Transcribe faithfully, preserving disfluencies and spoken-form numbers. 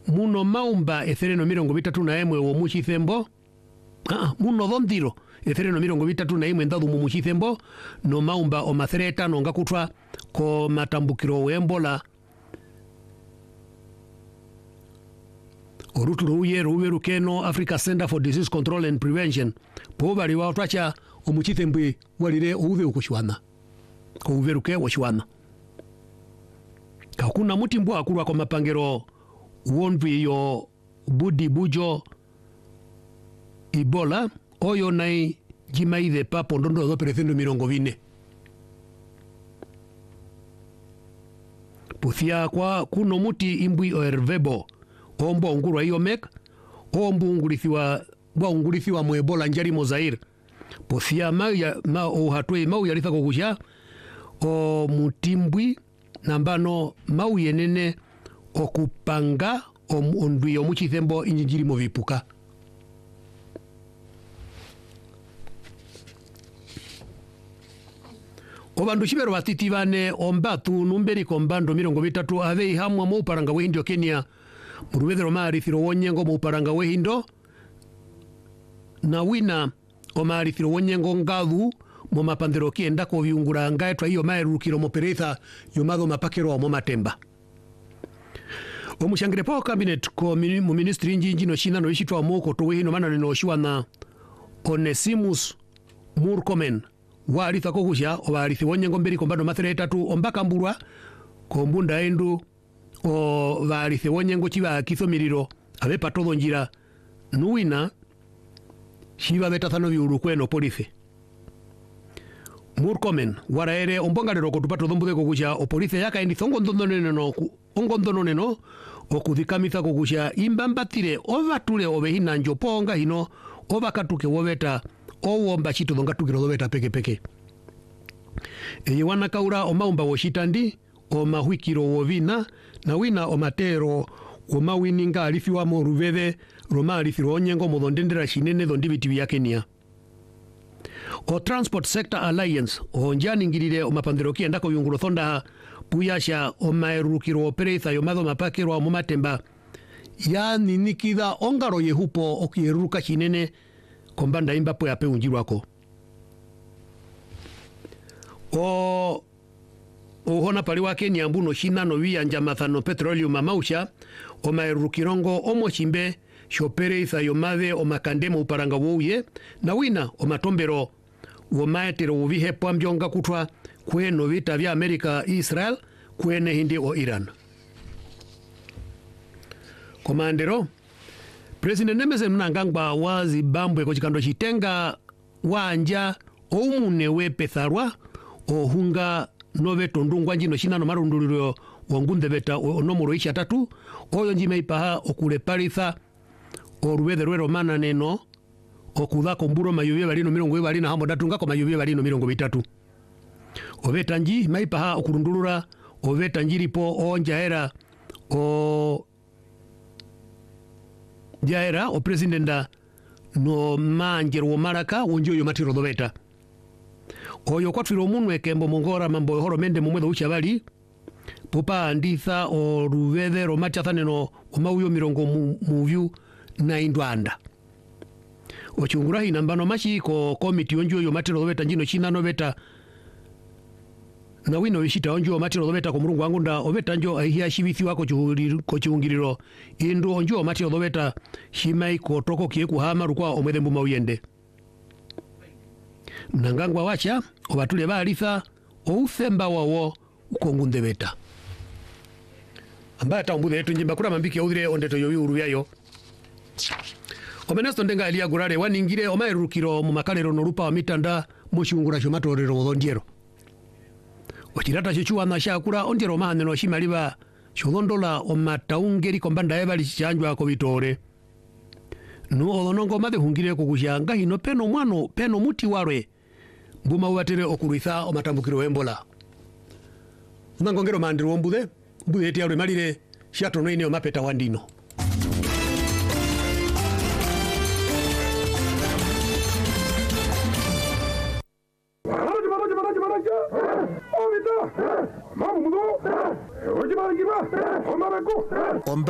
muno maumba ethereno mirongo bitatu na emwe wo muchithembo ah muno dhondiro ethereno mirongo bitatu na imwe ndadhu mu muchithembo no maumba o mathereta no ngakutwa ko matambukiro wembola orutu ruye ruwe rukeno Africa Center for Disease Control and Prevention po bali wa twacha omuchithembe walire ouve ukushwana ko uveruke washwana kakuna mutimbu akurwa kwa mapangero wonvi yo budi bujo Ebola oyo nai jimaide papo ndondo do perecendo mirongo vine puthia kwa kuno muti imbui o ervebo ombo ngurwa iyo mek ombu ngulithiwa bwa ngulithiwa mu Ebola njari Mozair puthia ma ya ma o hatwe mau yalitha kokusha o mutimbwi nambano mau yenene okupanga ondwi omuchithembo injiri mo vipuka obandu shibero batitivane ombatu numberi kombando mirongo bitatu ave hamwa mu paranga wehindo Kenya murubethero marithiro wonyengo mu paranga wehindo na wina o marithiro wonyengo ngathu mu mapandero kienda ko viungura ngaetwa iyo maerukiro mo peretha yomadho mapakero mo matemba omushangire po cabinet ko mu ministry njinji no shina no ishitwa moko to wehino mana no shiwana Onesimus Murkomen walitha kokusha obalithi wonyengo mberi kombando mathere tatu ombaka mburwa kombunda endu o balithi wonyengo chiba kithomiriro abe patodo njira nuina shiba betathano biuru kweno police Murkomen waraere ombongalero kotupato dhombude kokusha o police yaka endi thongondonone no ongondonone no okuthikamisa kokusha imbambatire ovatule obehina njoponga hino obakatuke wobeta owomba chito dhongatukiro dhobeta peke peke eye wana kaura omaumba woshitandi omahwikiro wovina na wina omatero omawininga alifiwa mo ruveve roma alifiro onyengo modondendera shinene dhondibiti ya Kenya o Transport Sector Alliance o njani ngirire o mapandero kienda ko yungulo thonda puyasha o maerukiro opereitha yomadho mapakero mu matemba ya ninikida ongaro yehupo okiruka chinene kombanda imbapo ya peunjirwako o o hona pali wa Kenya mbuno shina no wiya njamathano petroleum amausha o maerukirongo omo chimbe shopereitha yomadhe o makandemo uparanga wouye na wina o matombero wo maetero uvihe pwambionga kutwa kweno vita vya Amerika Israel kwene hindi o Iran komandero President Nemese Mnangagwa wa Zimbabwe ko chikando chitenga wanja omune wepetharwa ohunga nove tondungwa njino shinano marunduliro wangunde beta onomoro isha tatu oyo njime ipaha okule paritha orubethe rwero mana neno okudha komburo mayubye balino mirongo balina hambo datunga ko mayubye balino mirongo bitatu obeta nji maipaha okurundulura obeta njiripo onjaera o jaera o presidenta no manjero wo maraka wonjo yo matiro dobeta oyo kwatwiro munwe kembo mongora mambo horo mende mumwedo uchabali popa anditha o ruveve ro machathane no omauyo mirongo muvyu na indwanda ochungura hina mbano machi ko komiti onjo yo matiro dobeta njino china no beta na wino wishita onjo matiro dobeta ko murungu wangu nda obeta njo ahia shibithi wako ko chiungiriro indu onjo matiro dobeta shimai ko toko kieku hama rukwa omwedembu mauyende Mnangagwa wacha obatule balitha outhemba wawo ukongunde beta ambata ombude yetu njimba kura mambiki yaudhire ondeto yoyu urubyayo omenesto ndenga elia gurare waningire omaerukiro mu makalero norupa wa mitanda mushungura shomatorero odondiero ochirata chichuwa na shakura ondiero mahane no shimaliba shodondola omataungeri kombanda ebali chichanjwa ko bitore no olonongo made hungire ko kushanga hino peno mwano peno muti warwe mbuma ubatere okuritha omatambukiro wembola nangongero mandiro wombude mbude eti yawe malire shato no ine omapeta wandino Mamu mudo, oji ba ngiba, omara ko.